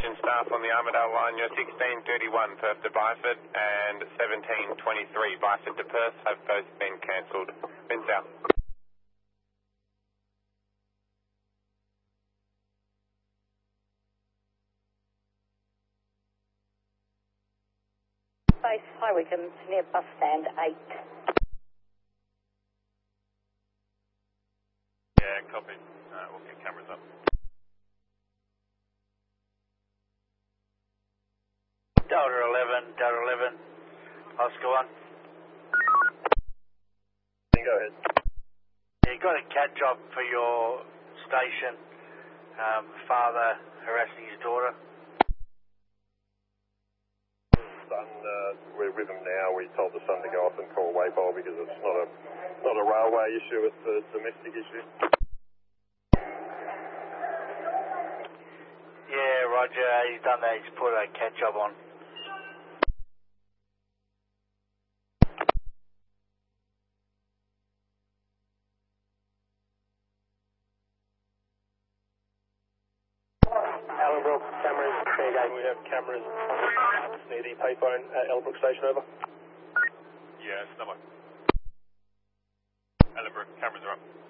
station staff on the Armidale line. You're 1631 Perth to Byford and 1723 Byford to Perth have both been cancelled. Been south. Base High Wycombe near bus stand 8. Yeah, copy. We'll get cameras up. Delta 11, Oscar 1. Go ahead. Yeah, you got a cat job for your station. Father harassing his daughter. Son, we're with him now. We told the son to go off and call Waypole because it's not a railway issue, it's a domestic issue. Yeah, Roger, he's done that. He's put a cat job on. Ellenbrook, cameras, fair game. We have cameras near the payphone at Ellenbrook Station, over. Yeah, it's number. Ellenbrook, cameras are up.